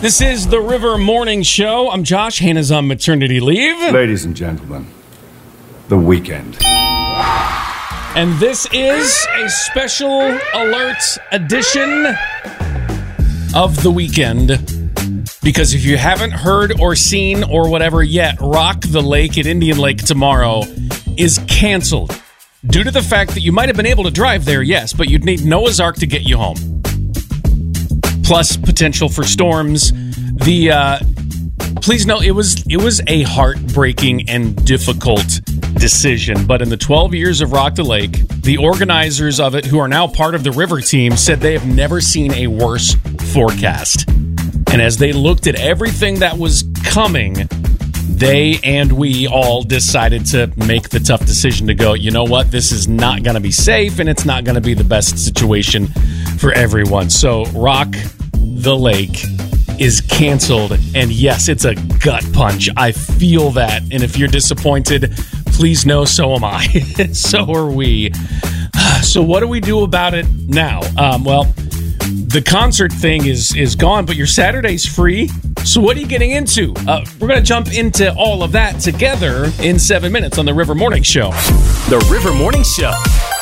This is the River Morning Show. I'm Josh. Hannah's on maternity leave. Ladies and gentlemen, the weekend. And this is a special alert edition of the weekend. Because if you haven't heard or seen or whatever yet, Rock the Lake at Indian Lake tomorrow is canceled. Due to the fact that you might have been able to drive there, yes, but you'd need Noah's Ark to get you home. Plus potential for storms. Please know it was a heartbreaking and difficult decision, but in the 12 years of Rock the Lake, the organizers of it, who are now part of the river team, said they have never seen a worse forecast. And as they looked at everything that was coming, they and we all decided to make the tough decision to go, you know what, this is not going to be safe, and it's not going to be the best situation for everyone. So Rock the Lake is canceled, and yes, it's a gut punch. I feel that, and if you're disappointed, please know so am I. So are we. So what do we do about it now? Well, the concert thing is gone, but your Saturday's free. So what are you getting into? We're going to jump into all of that together in 7 minutes on the River Morning Show. The River Morning Show.